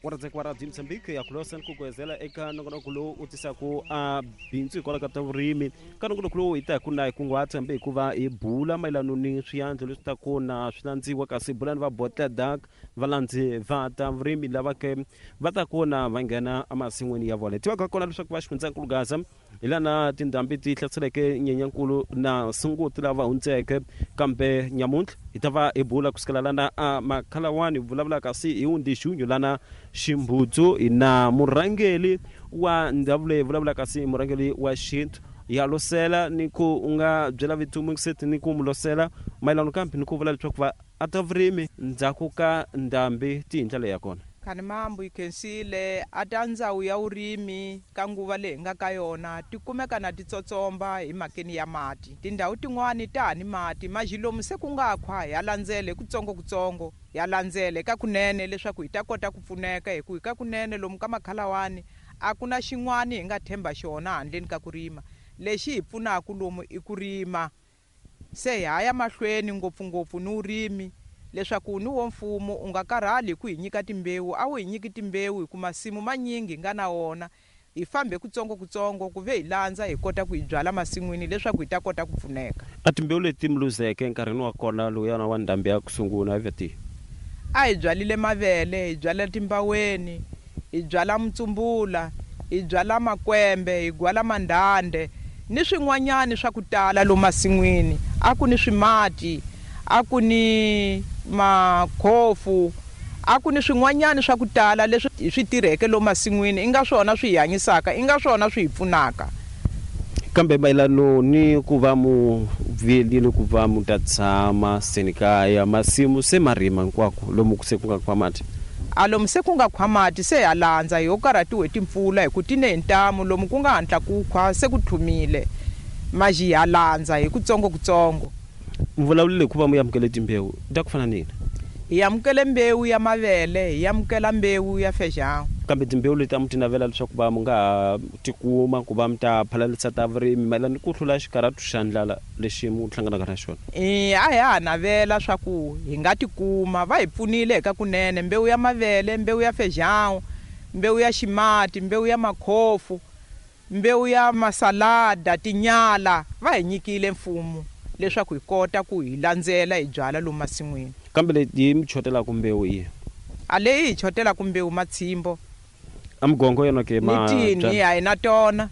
warandzeka wa radio Mozambique ya kulosa ni ku gwezela eka nongonoko lowu u tisaka a bindzu hikwalaho ka ta vurimi ka nongonoko lowu hi ta ku na hi kunguhata hambi hikuva hi bula mayelana ni swiyandlo leswi ta ku na swi landziwa kasi bula ni va Bottledark valandzi va ta vurimi lava ke va ta kona va nghena emasin'wini ya vona tiva ka kona leswaku va xifundzankulu Gaza hi lana tindhambi ti hlaseleke nyenyankulu na sunguti lava hundzeke kambe nyamuntlha hi ta va hi bula kusukela lana a Makhalawani vulavula kasi hi undi xunyu lana Ximbutsu na murhangeli wa ndhawu leyi vulavula kasi murhangeli wa xintu ya losela ni ku unga byela vitumu kuseti ni ku mulosela mayelana kambe ni ku vula leswaku va ata vurimi ndzhaku ka ndhambi ti hindlela ya kona khani mambu ikhensile ata ndzawu ya urimi ka nguva leyi nga ka yona ti kumeka na titsotsomba hi makeni ya mati tindhawu tin'wani ta ni mati majilomu se ku nga khwa ya landzele kutsongo ya landzele ka kunene leswaku hi ta kota ku pfuneka hi ku ka kunene lomu ka Makhalawani a ku na xin'wani hi nga themba xona handleni ka ku rima lexi hi pfunaka lomu i ku rima se hi haya mahlweni ngopfungopfu ni urimi leswaku ni wo mfumo u nga karhali ku hi nyika timbewu a wu hi nyiki timbewu hi ku masimu manyingi nga na wona hi fambe kutsongo ku ve hi landza hi kota ku hi byala masin'wini leswaku hi ta kota ku pfuneka a timbewu leti muluzeke nkarhini wa kona luyana wa ndhambi ya kusungula veti a hi byalile mavele hi byala timbaweni hi byala mutsumbula hi byala makwembe hi gwala mandande ni swin'wanyani swa ku tala lo masin'wini a ku ni swimati a ku ni makhofu a ku ni swin'wanyani swa ku tala leswi swi tirheke lo masin'wini inga swona swi hanyisaka inga swona swi pfunaka kambe mayelano ni ku va mu vilile ku va mu ta tshama senikaya masimu se marima hinkwako lomu ku se ku nga khwa mati a lomu se ku nga khwa mati se ya landza hi karhatiwe timpfula hi ku tine ntamu lomu ku nga hantla ku khwa se ku thumile maji ya landza hi kutsongo mvulavulile ku va mu yamukele timbewu ta ku fana nini hi yamukele mbewu ya mavele hi yamukela mbewu ya fejawu kambe timbewu leti a mu ti navela leswaku va mu nga ha tikuma ku va mu ta phalalisa ta vurimi mayelana ni ku hlula xikarhatu xa ndlala lexi mu hlanganaka na xona a hi ha navela swa ku hi nga tikuma va hi pfunile eka kunene mbewu ya mavele mbewu ya fejawu mbewu ya ximati mbewu ya makhofu mbewu ya masalada tinyala va hi nyikile mfumo leswaku hi kota ku hi landzela hi byala lomu masin'wini kambe leti hi mi chotela ku mbewu iyi a leyi hi chotela ku mbewu matsimbo a mgongo yona ke ni tini a hi na tona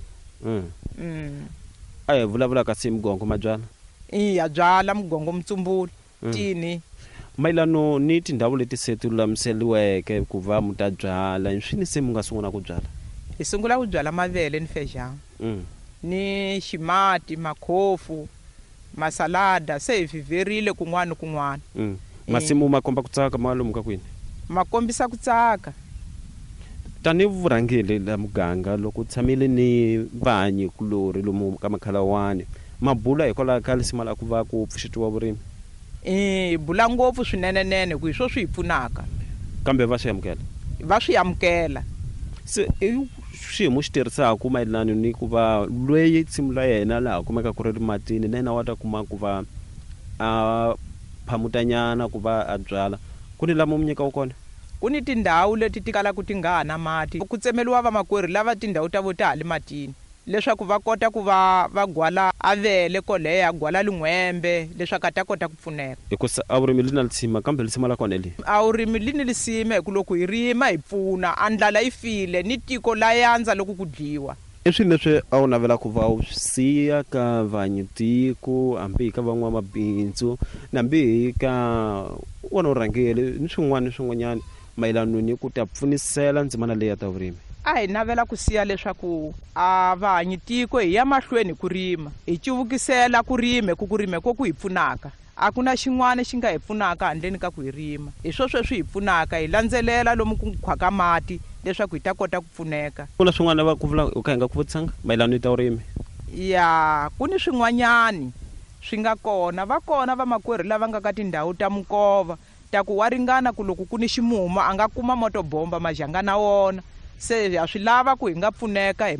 a hi vulavula kasi mgongo mabyala ya byala mgongo mutsumbula tini mayelano ni tindhawu leti se ti lulamiseliweke ku va mu ta byala swini se mu nga sungula ku byala hi sungula ku byala mavele ni fejawu ni ximati makhofu masalada se hi viverile kun'wana masimu ma komba ku tsaka malumu ka kwini ma kombisa ku tsaka tani vurhangeli la muganga loko tshamile ni vanyi kulori lomu ka Makhalawani mabula hikwalaho ka lisima la ku va ku pfuxetiwa vurimi bula ngopfu swinenenene ku hi swo swi hi pfunaka kambe va swi amukela se xiyimo xi tirhisaka mayelana ni ku va lweyi tsimu la yena laha kumeka ku ri matini na yena wa ta kuma ku va a phamutanyana ku va a byala ku ni lama mu nyikawu kona ku ni tindhawu leti ti kalaka ti nga ha na mati ku tsemeliwa vamakwerhu lava tindhawu ta vo ta hali matini leswaku va kota ku va gwala avele koleya gwala lin'wembe leswaku a ta kota ku pfuneka hikusa a vurimi li na lisima kambe lisima la kona li a vurimi li ni lisima hi ku loko hi rima hi pfuna a ndlala yi file ni tiko la yandza loko ku dliwa i swilo leswi a wu navela ku va u siya ka vanyitiko hambi hi ka van'wamabindzu nambi hi ka wona urhangeli ni swin'wanyani mayelano ni ku ta pfunisela ndzimana leyi ya ta vurimi a hi navela ku siya leswaku a vanyitiko hi ya mahlweni ku rima hi cuvukisela ku rime ko ku hi pfunaka a ku na xin'wana xi nga hi pfunaka handleni ka ku hi rima hi sweswi hi pfunaka hi landzelela lomu ku khwaka mati leswaku hi ta kota ku pfuneka ku na swin'wana va ku vula u ka hi nga ku vutisanga mayelano ni ta vurimi ya ku ni swin'wanyani swi nga kona va kona vamakwerhu lava nga ka tindhawu ta mukova ta ku wa ringana ku loko ku ni ximumu a nga kuma motobomba majanga na wona se ha swi lava ku hi nga pfuneka hi